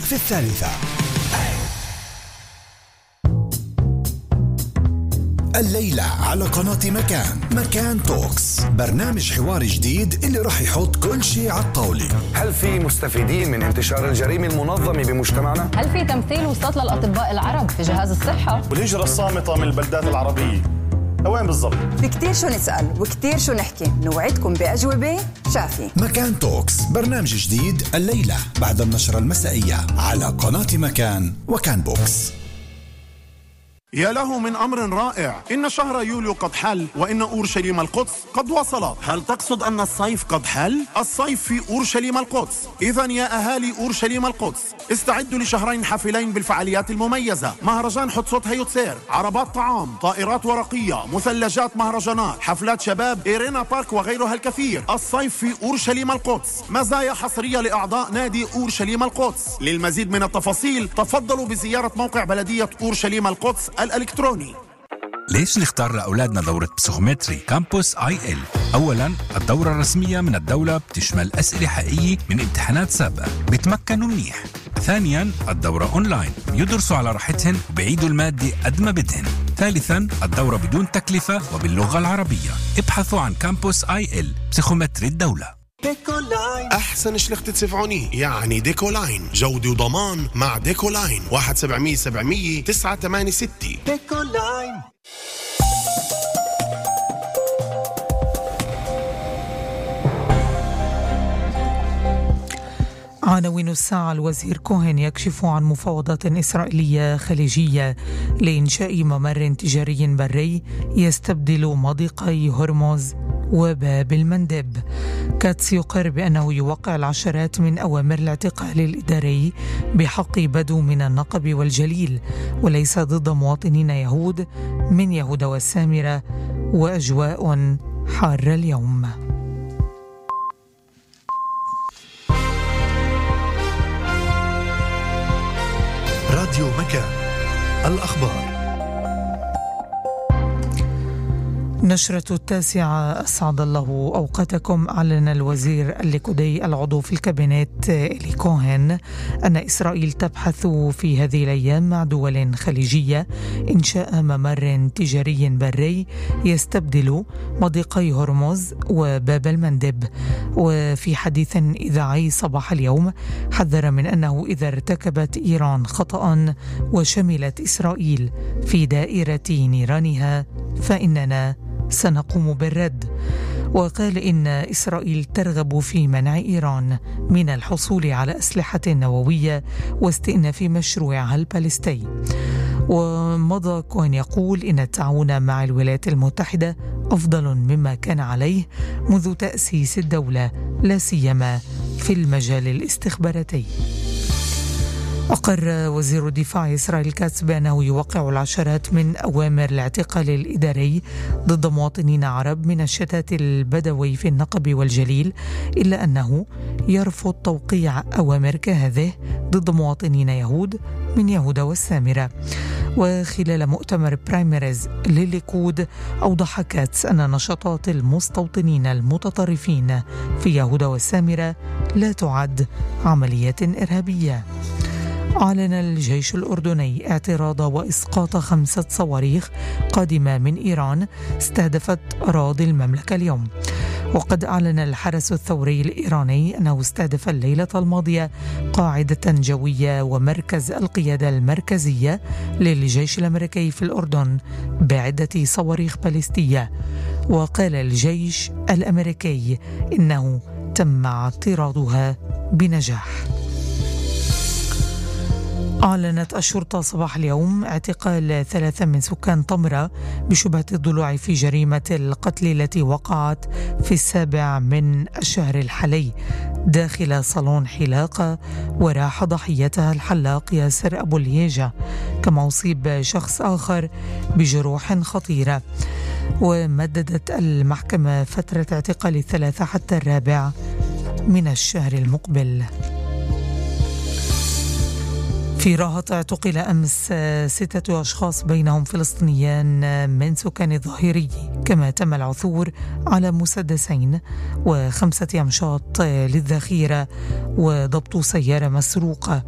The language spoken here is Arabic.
في الثالثة. الليلة على قناة مكان توكس، برنامج حواري جديد اللي راح يحط كل شيء على الطاولة. هل في مستفيدين من انتشار الجريمة المنظمة بمجتمعنا؟ هل في تمثيل وسط للأطباء العرب في جهاز الصحة؟ والهجرة الصامتة من البلدات العربية وين بالضبط؟ في كتير شو نسأل وكتير شو نحكي، نوعدكم بأجوبة شافية. مكان توكس، برنامج جديد الليلة بعد النشرة المسائية على قناة مكان وكان بوكس. يا له من أمر رائع، إن شهر يوليو قد حل وإن أورشليم القدس قد وصلت. هل تقصد أن الصيف قد حل؟ الصيف في أورشليم القدس. إذن يا أهالي أورشليم القدس استعدوا لشهرين حافلين بالفعاليات المميزة: مهرجان حتسوت هيوتسير، عربات طعام، طائرات ورقية، مثلجات مهرجانات، حفلات شباب، إيرينا بارك وغيرها الكثير. الصيف في أورشليم القدس، مزايا حصرية لأعضاء نادي أورشليم القدس. للمزيد من التفاصيل تفضلوا بزيارة موقع بلدية أورشليم القدس الإلكتروني. ليش نختار لأولادنا دورة بسيخومتري كامبوس IL؟ أولاً، الدورة الرسمية من الدولة بتشمل أسئلة حقيقية من امتحانات سابقة بيتمكنوا منيح. ثانياً، الدورة أونلاين، يدرسوا على راحتهن وبيعيدوا المادة قد ما بدهن. ثالثاً، الدورة بدون تكلفة وباللغة العربية. ابحثوا عن كامبوس IL بسيخومتري الدولة. ديكولاين أحسن شلخت تدفعوني، يعني ديكولاين جودة وضمان مع ديكولاين. 1-700-700-986 ديكولاين. عناوين الساعة: الوزير كوهن يكشف عن مفاوضات إسرائيلية خليجية لإنشاء ممر تجاري بري يستبدل مضيقي هرمز وباب المندب. كاتس يقر بأنه يوقع العشرات من أوامر الاعتقال الإداري بحق بدو من النقب والجليل وليس ضد مواطنين يهود من يهودا والسامرة. وأجواء حارة اليوم. راديو مكان، الأخبار. نشرة 9 أسعد الله أوقاتكم. أعلن الوزير الليكودي العضو في الكابينت إلي كوهن أن إسرائيل تبحث في هذه الأيام مع دول خليجية إنشاء ممر تجاري بري يستبدل مضيقي هرمز وباب المندب. وفي حديث إذاعي صباح اليوم حذر من أنه إذا ارتكبت إيران خطأ وشملت إسرائيل في دائرة نيرانها فإننا سنقوم بالرد. وقال إن إسرائيل ترغب في منع إيران من الحصول على أسلحة نووية واستئناف مشروعها البالستي. ومضى كوهن يقول إن التعاون مع الولايات المتحدة أفضل مما كان عليه منذ تأسيس الدولة، لا سيما في المجال الاستخباراتي. أقر وزير الدفاع إسرائيل كاتس بأنه يوقع العشرات من أوامر الاعتقال الإداري ضد مواطنين عرب من الشتات البدوي في النقب والجليل، إلا أنه يرفض توقيع أوامر كهذه ضد مواطنين يهود من يهودا والسامرة. وخلال مؤتمر برايمريز للليكود أوضح كاتس أن نشاطات المستوطنين المتطرفين في يهودا والسامرة لا تعد عملية إرهابية. أعلن الجيش الأردني اعتراض وإسقاط 5 صواريخ قادمة من إيران استهدفت أراضي المملكة اليوم. وقد أعلن الحرس الثوري الإيراني أنه استهدف الليلة الماضية قاعدة جوية ومركز القيادة المركزية للجيش الأمريكي في الأردن بعدة صواريخ باليستية. وقال الجيش الأمريكي إنه تم اعتراضها بنجاح. أعلنت الشرطة صباح اليوم اعتقال 3 من سكان طمرة بشبهة الضلوع في جريمة القتل التي وقعت في 7 من الشهر الحالي داخل صالون حلاقة، وراح ضحيتها الحلاق ياسر أبو الهيجة، كما أصيب شخص آخر بجروح خطيرة. ومددت المحكمة فترة اعتقال الثلاثة حتى 4 من الشهر المقبل. في راهة اعتقل أمس 6 أشخاص بينهم فلسطينيان من سكان الظاهري، كما تم العثور على مسدسين و5 أمشاط للذخيرة وضبط سيارة مسروقة